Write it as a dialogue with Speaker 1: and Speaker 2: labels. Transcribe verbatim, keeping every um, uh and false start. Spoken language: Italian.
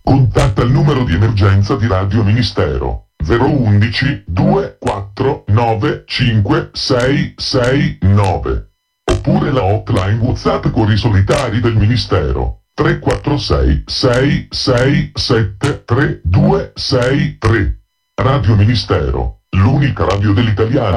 Speaker 1: Contatta il numero di emergenza di Radio Ministero zero uno uno due quattro nove cinque sei sei nove oppure la hotline WhatsApp Cuori Solitari del Ministero tre quattro sei sei sei sette tre due sei tre. Radio Ministero, l'unica radio dell'italiana.